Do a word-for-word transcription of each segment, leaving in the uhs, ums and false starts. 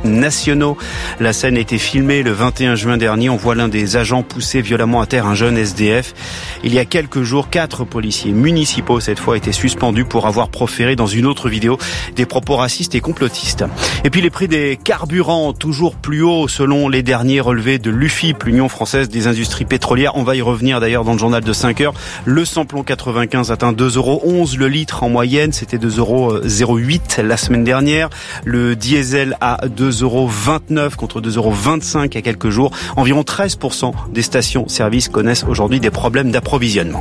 nationaux. La scène a été filmée le vingt et un juin dernier. On voit l'un des agents pousser violemment à terre un jeune S D F. Il y a quelques jours, quatre policiers municipaux, cette fois, étaient suspendus pour avoir proféré dans une autre vidéo des propos racistes et complotistes. Et puis les prix des carburants, toujours plus hauts selon les derniers relevés de l'U F I P, l'Union française des industries pétrolières. On va y revenir d'ailleurs dans le journal de cinq heures. Le samplon quatre-vingt-quinze atteint deux euros onze le litre en moyenne. C'était deux euros zéro huit la semaine dernière. Le diesel à deux euros vingt-neuf contre deux euros vingt-cinq il y a quelques jours. Environ treize pour cent des stations-service connaissent aujourd'hui des problèmes d'approvisionnement.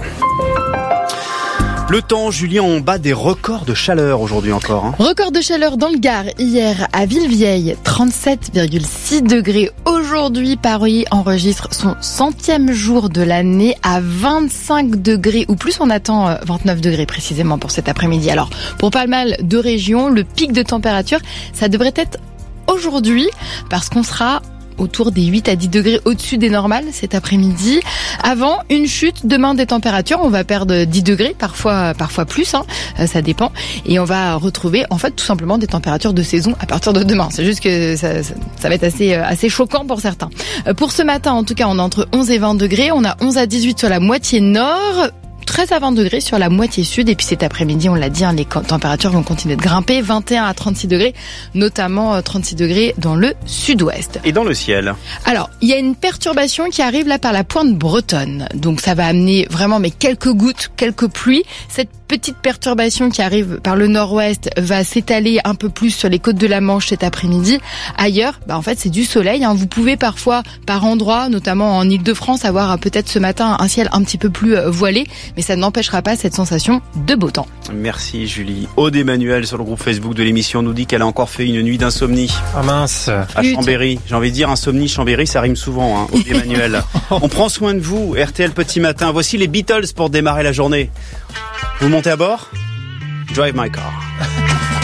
Le temps, Julien, on bat des records de chaleur aujourd'hui encore. Hein. Record de chaleur dans le Gard hier à Villevieille, trente-sept virgule six degrés. Aujourd'hui, Paris enregistre son centième jour de l'année à vingt-cinq degrés ou plus. On attend vingt-neuf degrés précisément pour cet après-midi. Alors, pour pas mal de régions, le pic de température, ça devrait être aujourd'hui parce qu'on sera autour des huit à dix degrés au-dessus des normales cet après-midi. Avant, une chute demain des températures. On va perdre dix degrés, parfois parfois plus, hein, ça dépend. Et on va retrouver en fait tout simplement des températures de saison à partir de demain. C'est juste que ça, ça, ça va être assez, assez choquant pour certains. Pour ce matin, en tout cas, on est entre onze et vingt degrés. On a onze à dix-huit sur la moitié nord. treize à vingt degrés sur la moitié sud. Et puis cet après-midi, on l'a dit, hein, les températures vont continuer de grimper. vingt et un à trente-six degrés, notamment trente-six degrés dans le sud-ouest. Et dans le ciel? Alors, il y a une perturbation qui arrive là par la pointe bretonne. Donc ça va amener vraiment mais quelques gouttes, quelques pluies. Cette petite perturbation qui arrive par le nord-ouest va s'étaler un peu plus sur les côtes de la Manche cet après-midi. Ailleurs, bah en fait, c'est du soleil. Hein. Vous pouvez parfois, par endroits, notamment en Île-de-France, avoir peut-être ce matin un ciel un petit peu plus voilé. Mais ça n'empêchera pas cette sensation de beau temps. Merci Julie. Aude Emmanuel sur le groupe Facebook de l'émission nous dit qu'elle a encore fait une nuit d'insomnie. Ah mince. À Chambéry. J'ai envie de dire insomnie, Chambéry, ça rime souvent, hein, Aude Emmanuel. On prend soin de vous, R T L Petit Matin. Voici les Beatles pour démarrer la journée. Vous montez à bord? Drive my car.